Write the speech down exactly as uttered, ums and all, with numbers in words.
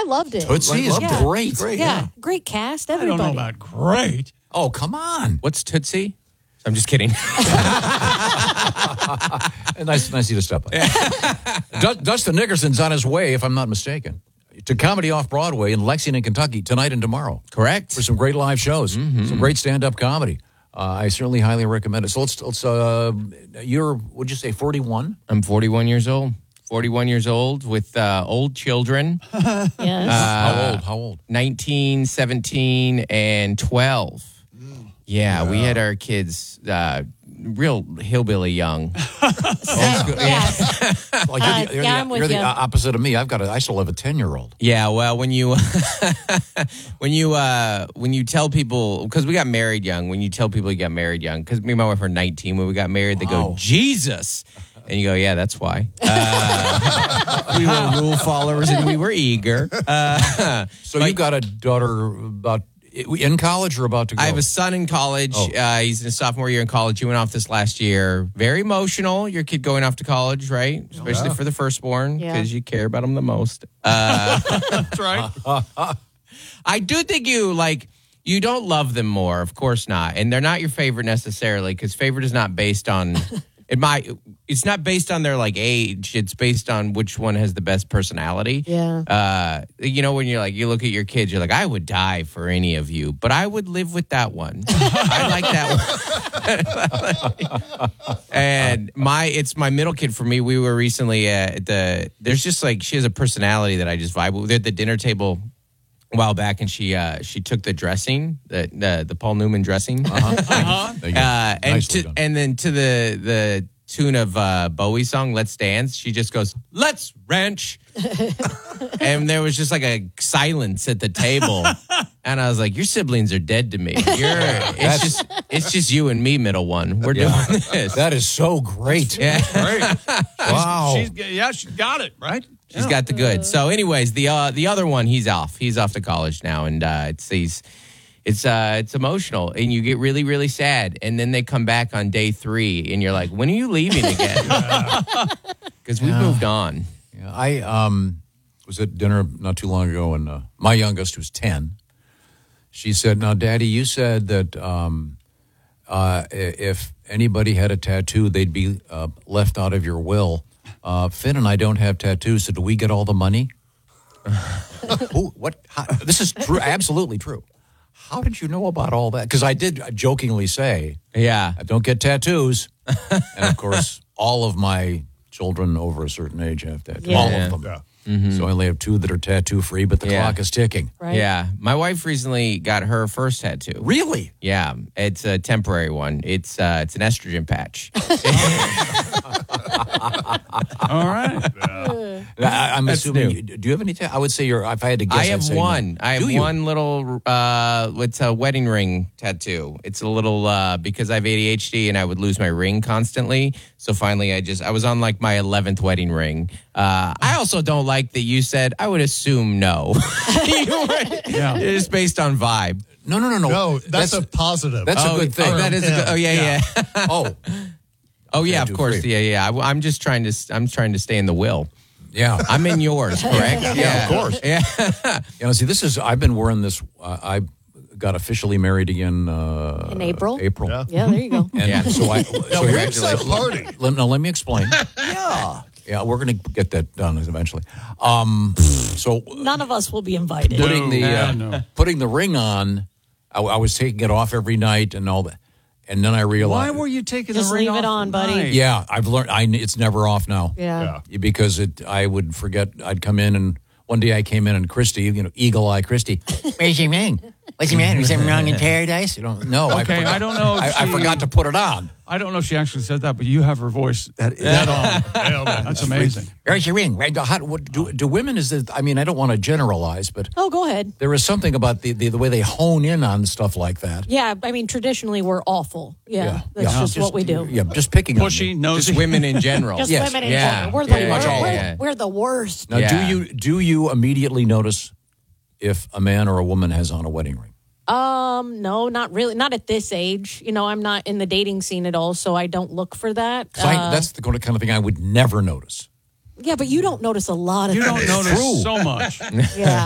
loved it. Tootsie is yeah. great. great. Yeah. yeah, great cast. Everybody. I don't know about great. Oh, come on. What's Tootsie? I'm just kidding. nice, nice of you to step up. Dustin Nickerson's on his way, if I'm not mistaken, to Comedy Off-Broadway in Lexington, Kentucky, tonight and tomorrow. Correct. For some great live shows, mm-hmm. some great stand-up comedy. Uh, I certainly highly recommend it. So let's, let's uh, you're, would you say forty-one? I'm forty-one years old. forty-one years old with uh, old children. Yes. Uh, How old? How old? nineteen, seventeen, and twelve. Yeah, yeah, we had our kids uh, real hillbilly young. yeah. yeah. Well, you're Uh, the, you're yeah, the, I'm with you're the you. opposite of me. I've got a, I still have a ten-year-old. Yeah, well, when you when you uh, when you tell people, because we got married young, when you tell people you got married young, because me and my wife were nineteen when we got married, they Wow. go, Jesus. And you go, yeah, that's why. Uh, we were rule followers and we were eager. Uh, So you've got a daughter about in college or about to go? I have a son in college. Oh. Uh, he's in his sophomore year in college. He went off this last year. Very emotional, your kid going off to college, right? Especially Yeah. for the firstborn, Yeah. because you care about him the most. Uh, That's right. I do think you, like, you don't love them more. Of course not. And they're not your favorite necessarily, because favorite is not based on... It might. It's not based on their like age. It's based on which one has the best personality. Yeah. Uh, you know, when you're like, you look at your kids, you're like, I would die for any of you, but I would live with that one. I like that one. And my, it's my middle kid for me. We were recently at the. There's just like she has a personality that I just vibe with. They're at the dinner table a while back, and she uh, she took the dressing, the the, the Paul Newman dressing. Uh-huh. Uh-huh. There you go. Uh, and Nicely to, done. and then to the the tune of uh, Bowie's song "Let's Dance," she just goes "Let's Wrench," and there was just like a silence at the table, and I was like, "Your siblings are dead to me. You're it's just it's just you and me, middle one. We're Yeah. doing this." That is so great. Yeah, Great. Wow. She's, yeah, she got it, right? she's Yeah. got the good. So, anyways, the uh, the other one, he's off. He's off to college now, and uh, it's he's. It's uh, it's emotional, and you get really, really sad. And then they come back on day three, and you're like, "When are you leaving again?" Because we've Yeah. moved on. Yeah, I um, was at dinner not too long ago, and uh, my youngest, who's ten, she said, "Now, Daddy, you said that um, uh, i- if anybody had a tattoo, they'd be uh, left out of your will. Uh, Finn and I don't have tattoos, so do we get all the money?" Ooh, what? How, this is true, absolutely true. How did you know about all that? Because I did jokingly say, Yeah. I don't get tattoos. And, of course, all of my children over a certain age have tattoos. Yeah. All Yeah. of them. Yeah. So I only have two that are tattoo-free, but the Yeah. clock is ticking. Right. Yeah. My wife recently got her first tattoo. Really? Yeah. It's a temporary one. It's uh, it's an estrogen patch. All right. Yeah. I, I'm That's assuming. new. You, do you have any? Ta- I would say you're. If I had to guess, I I'd have say no. one. I have Do you? one little. Uh, it's a wedding ring tattoo. It's a little uh, because I have A D H D and I would lose my ring constantly. So finally, I just I was on like my eleventh wedding ring. Uh, I also don't like that you said. I would assume no. You were- Yeah. It's based on vibe. No, no, no, no. No, that's, a positive. that's oh, a good thing. Oh, that is. A good, oh yeah, yeah. Oh, Oh yeah, of Tattoo course. free. Yeah, yeah. I, I'm just trying to. I'm trying to stay in the will. yeah. I'm in yours, correct? Yeah, of course. Yeah. You know, see, this is. I've been wearing this. Uh, I got officially married again uh, In April? April. Yeah. Yeah, there you go. And Yeah. so I. So Now, here- where's that party? Let, now, let me explain. yeah. Yeah, we're going to get that done eventually. Um, so None of us will be invited. putting the No, uh, no. putting the ring on, I, I was taking it off every night and all that, and then I Why realized, were you taking Just the ring leave it off on, at buddy. night? yeah, I've learned. I it's never off now. Yeah. Yeah. Because it, I would forget. I'd come in and one day I came in and Christy, you know, Eagle Eye Christy, where's your ring? What's the matter? Is something wrong in paradise? You don't know. Okay, I don't know if I, I she- forgot to put it on. I don't know if she actually said that, but you have her voice that, that on. That's amazing. Where's your ring? Right? How, what, do, do women? Is it? I mean, I don't want to generalize, but Oh, go ahead. there is something about the, the the way they hone in on stuff like that. Yeah, I mean, traditionally we're awful. Yeah, Yeah. that's Yeah. just, what we do. Yeah, just picking on Pushy, me. nosy. Just women in general. Just Yes. women in Yeah. general. We're the, Pretty we're, much all. we're, Yeah. we're the worst. Now, Yeah. do you do you immediately notice if a man or a woman has on a wedding ring? Um, no, not really. Not at this age. You know, I'm not in the dating scene at all, so I don't look for that. 'Cause I, Uh, that's the kind of thing I would never notice. yeah, but you don't notice a lot of You things. don't notice true. so much. Yeah.